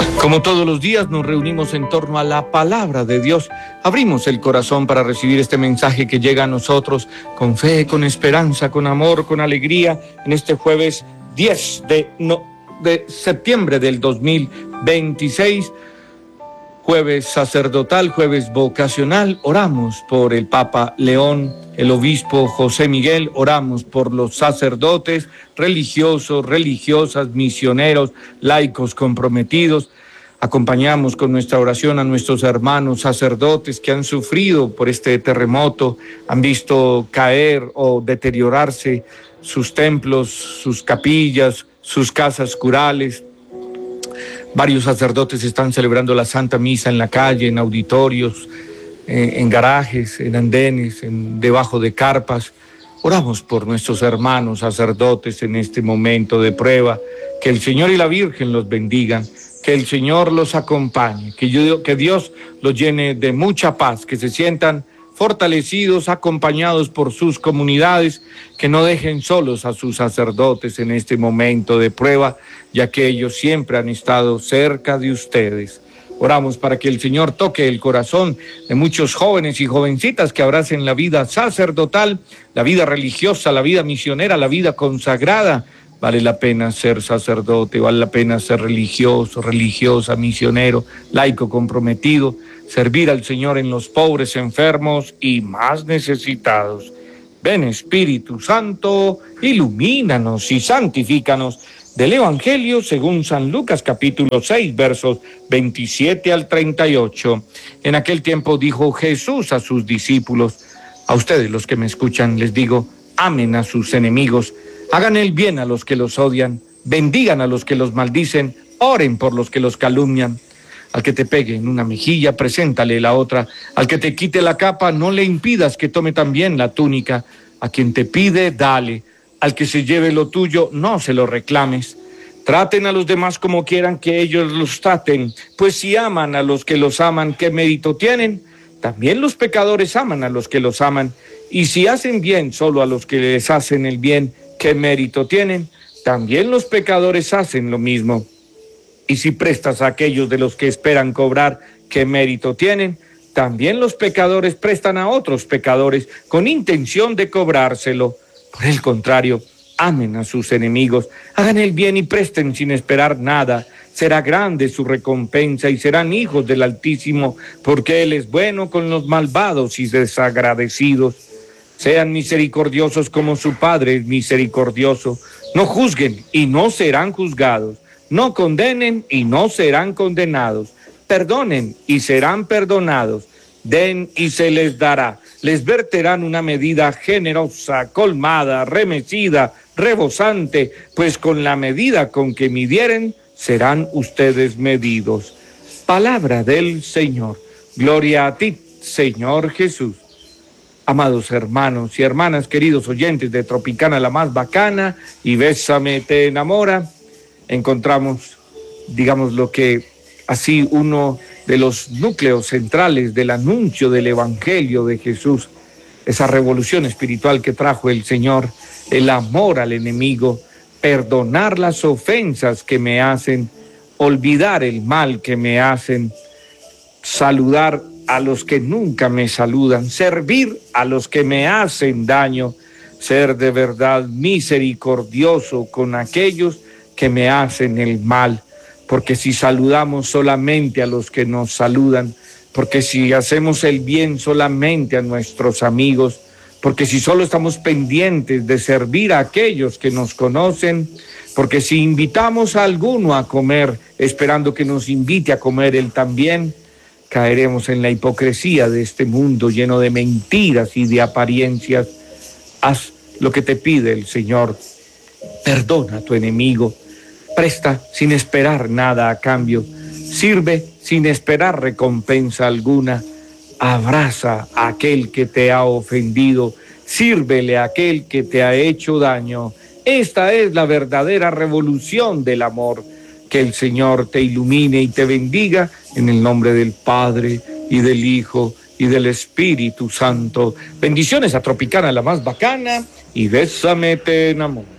Como todos los días nos reunimos en torno a la palabra de Dios, abrimos el corazón para recibir este mensaje que llega a nosotros con fe, con esperanza, con amor, con alegría, en este jueves 10 de septiembre del 2026, jueves sacerdotal, jueves vocacional. Oramos por el Papa León, el obispo José Miguel, oramos por los sacerdotes, religiosos, religiosas, misioneros, laicos comprometidos. Acompañamos con nuestra oración a nuestros hermanos sacerdotes que han sufrido por este terremoto, han visto caer o deteriorarse sus templos, sus capillas, sus casas curales. Varios sacerdotes están celebrando la Santa Misa en la calle, en auditorios, en garajes, en andenes, debajo de carpas. Oramos por nuestros hermanos sacerdotes en este momento de prueba. Que el Señor y la Virgen los bendigan, que el Señor los acompañe, que Dios los llene de mucha paz, que se sientan fortalecidos, acompañados por sus comunidades, que no dejen solos a sus sacerdotes en este momento de prueba, ya que ellos siempre han estado cerca de ustedes. Oramos para que el Señor toque el corazón de muchos jóvenes y jovencitas que abracen la vida sacerdotal, la vida religiosa, la vida misionera, la vida consagrada. Vale la pena ser sacerdote, vale la pena ser religioso, religiosa, misionero, laico comprometido, servir al Señor en los pobres, enfermos y más necesitados. Ven, Espíritu Santo, ilumínanos y santifícanos. Del Evangelio según San Lucas, capítulo 6, versos 27 al 38. En aquel tiempo dijo Jesús a sus discípulos: a ustedes los que me escuchan les digo, amen a sus enemigos, hagan el bien a los que los odian, bendigan a los que los maldicen, oren por los que los calumnian. Al que te pegue en una mejilla, preséntale la otra. Al que te quite la capa, no le impidas que tome también la túnica. A quien te pide, dale. Al que se lleve lo tuyo, no se lo reclames. Traten a los demás como quieran que ellos los traten, pues si aman a los que los aman, ¿qué mérito tienen? También los pecadores aman a los que los aman. Y si hacen bien solo a los que les hacen el bien, ¿qué mérito tienen? También los pecadores hacen lo mismo. Y si prestas a aquellos de los que esperan cobrar, ¿qué mérito tienen? También los pecadores prestan a otros pecadores con intención de cobrárselo. Por el contrario, amen a sus enemigos, hagan el bien y presten sin esperar nada. Será grande su recompensa y serán hijos del Altísimo, porque Él es bueno con los malvados y desagradecidos. Sean misericordiosos como su Padre es misericordioso. No juzguen y no serán juzgados. No condenen y no serán condenados. Perdonen y serán perdonados. Den y se les dará. Les verterán una medida generosa, colmada, remecida, rebosante, pues con la medida con que midieren, serán ustedes medidos. Palabra del Señor. Gloria a ti, Señor Jesús. Amados hermanos y hermanas, queridos oyentes de Tropicana la más bacana y Bésame te enamora, encontramos, digamos, lo que así uno de los núcleos centrales del anuncio del Evangelio de Jesús, esa revolución espiritual que trajo el Señor, el amor al enemigo, perdonar las ofensas que me hacen, olvidar el mal que me hacen, saludar a los que nunca me saludan, servir a los que me hacen daño, ser de verdad misericordioso con aquellos que me hacen el mal, porque si saludamos solamente a los que nos saludan, porque si hacemos el bien solamente a nuestros amigos, porque si solo estamos pendientes de servir a aquellos que nos conocen, porque si invitamos a alguno a comer esperando que nos invite a comer él también, caeremos en la hipocresía de este mundo lleno de mentiras y de apariencias. Haz lo que te pide el Señor. Perdona a tu enemigo. Presta sin esperar nada a cambio. Sirve sin esperar recompensa alguna. Abraza a aquel que te ha ofendido. Sírvele a aquel que te ha hecho daño. Esta es la verdadera revolución del amor. Que el Señor te ilumine y te bendiga en el nombre del Padre y del Hijo y del Espíritu Santo. Bendiciones a Tropicana la más bacana y Bésame te enamora.